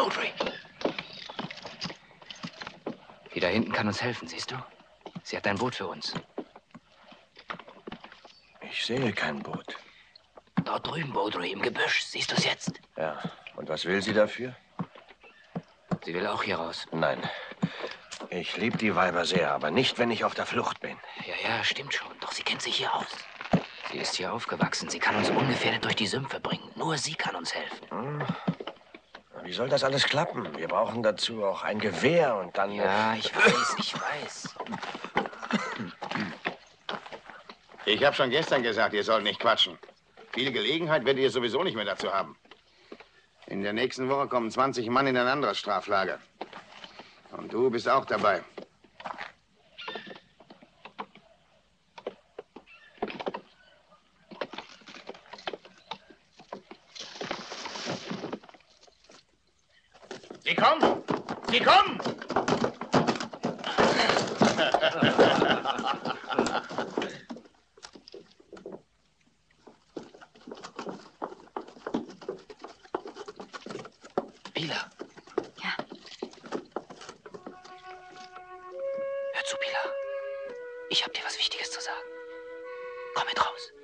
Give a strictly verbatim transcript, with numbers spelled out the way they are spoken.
Baudry. Die da hinten kann uns helfen, siehst du? Sie hat ein Boot für uns. Ich sehe kein Boot. Dort drüben, Baudry, im Gebüsch. Siehst du es jetzt? Ja. Und was will sie dafür? Sie will auch hier raus. Nein. Ich liebe die Weiber sehr, aber nicht, wenn ich auf der Flucht bin. Ja, ja, stimmt schon. Doch sie kennt sich hier aus. Sie ist hier aufgewachsen. Sie kann uns ungefährdet durch die Sümpfe bringen. Nur sie kann uns helfen. Hm. Wie soll das alles klappen? Wir brauchen dazu auch ein Gewehr und dann... Ja, ich weiß, ich weiß. Ich habe schon gestern gesagt, ihr sollt nicht quatschen. Viel Gelegenheit werdet ihr sowieso nicht mehr dazu haben. In der nächsten Woche kommen zwanzig Mann in ein anderes Straflager. Und du bist auch dabei. Sie kommen! Sie kommen! Pila. Ja. Hör zu, Pila. Ich hab dir was Wichtiges zu sagen. Komm mit raus.